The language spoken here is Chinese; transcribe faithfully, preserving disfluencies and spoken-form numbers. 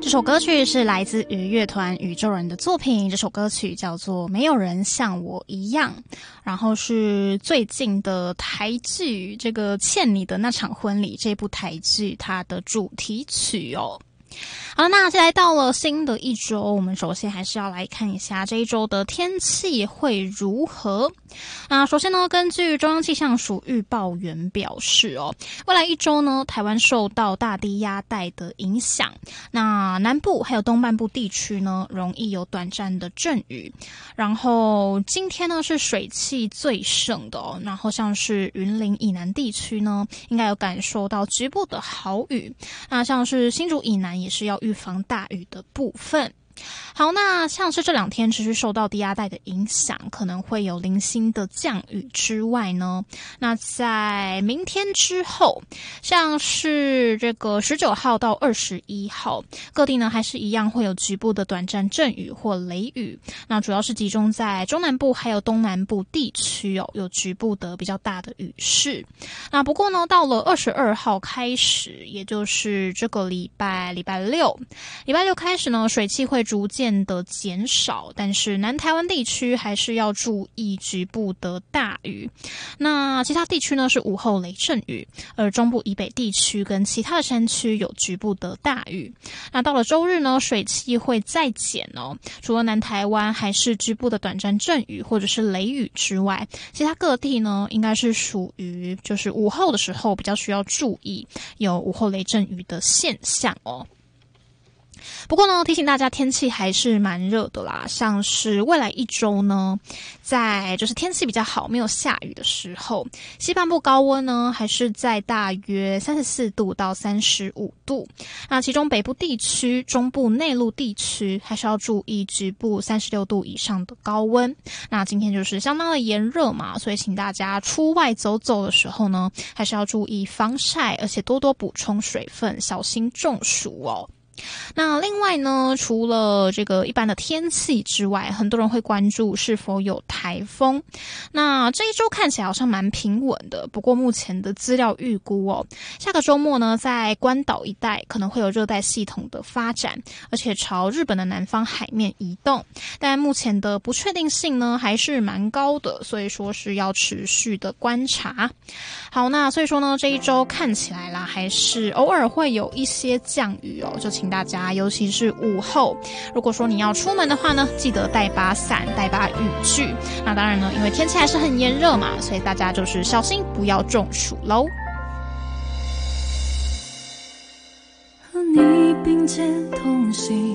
这首歌曲是来自于乐团宇宙人的作品，这首歌曲叫做《没有人像我一样》，然后是最近的台剧这个《欠你的那场婚礼》这部台剧它的主题曲哦。好，那来到了新的一周，我们首先还是要来看一下这一周的天气会如何。那首先呢，根据中央气象署预报员表示哦，未来一周呢，台湾受到大低压带的影响，那南部还有东半部地区呢，容易有短暂的阵雨。然后今天呢是水汽最盛的哦，然后像是云林以南地区呢，应该有感受到局部的豪雨。那像是新竹以南也是要预防大雨的部分。好，那像是这两天持续受到低压带的影响，可能会有零星的降雨之外呢，那在明天之后，像是这个十九号到二十一号，各地呢还是一样会有局部的短暂阵雨或雷雨，那主要是集中在中南部还有东南部地区哦，有局部的比较大的雨势。那不过呢，到了二十二号开始，也就是这个礼拜礼拜六，礼拜六开始呢，水汽会逐渐的减少，但是南台湾地区还是要注意局部的大雨。那其他地区呢是午后雷阵雨，而中部以北地区跟其他的山区有局部的大雨。那到了周日呢，水汽会再减哦，除了南台湾还是局部的短暂阵雨或者是雷雨之外，其他各地呢应该是属于就是午后的时候比较需要注意有午后雷阵雨的现象哦。不过呢，提醒大家天气还是蛮热的啦，像是未来一周呢，在就是天气比较好没有下雨的时候，西半部高温呢还是在大约三十四度到三十五度，那其中北部地区、中部内陆地区还是要注意局部三十六度以上的高温。那今天就是相当的炎热嘛，所以请大家出外走走的时候呢，还是要注意防晒，而且多多补充水分，小心中暑哦。那另外呢，除了这个一般的天气之外，很多人会关注是否有台风。那这一周看起来好像蛮平稳的，不过目前的资料预估哦，下个周末呢，在关岛一带可能会有热带系统的发展，而且朝日本的南方海面移动。但目前的不确定性呢，还是蛮高的，所以说是要持续的观察。好，那所以说呢，这一周看起来啦，还是偶尔会有一些降雨哦，就请大家，尤其是午后，如果说你要出门的话呢，记得带把伞，带把雨具。那当然呢，因为天气还是很炎热嘛，所以大家就是小心不要中暑喽。 和你并肩同行